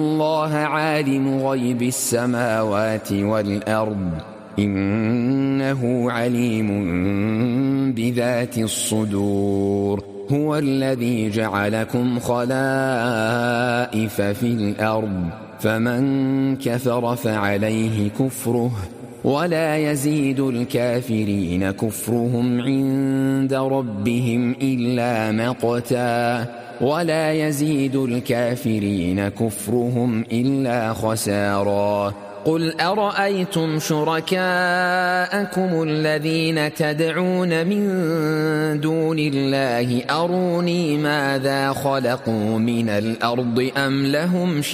الله عالم غيب السماوات والأرض إنه عليم بذات الصدور. هو الذي جعلكم خلائف في الأرض فمن كفر فعليه كفره ولا يزيد الكافرين كفرهم عند ربهم إلا مقتا ولا يزيد الكافرين كفرهم إلا خسارا. قل أرأيتم شركاءكم الذين تدعون من دون الله أروني ماذا خلقوا من الأرض أم لهم